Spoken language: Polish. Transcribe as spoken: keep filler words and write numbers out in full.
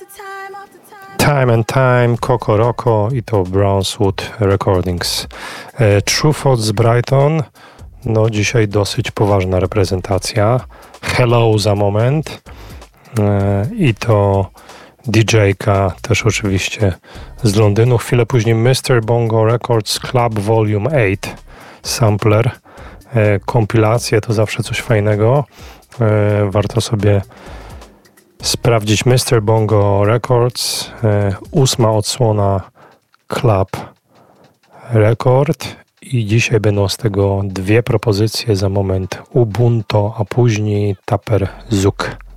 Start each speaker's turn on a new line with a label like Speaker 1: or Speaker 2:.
Speaker 1: Time and Time, Coco Roco i to Brownswood Recordings. E, True Thoughts z Brighton, no dzisiaj dosyć poważna reprezentacja. Hello za moment e, i to didżejka też oczywiście z Londynu. Chwilę później mister Bongo Records Club Volume osiem, sampler, e, kompilacje to zawsze coś fajnego. E, warto sobie sprawdzić mister Bongo Records, e, ósma odsłona Club Record i dzisiaj będą z tego dwie propozycje, za moment Ubuntu, a później Taper Zouk.